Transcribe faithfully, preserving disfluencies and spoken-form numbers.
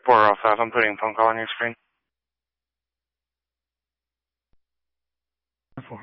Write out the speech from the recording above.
four oh five, I'm putting a phone call on your screen. Four.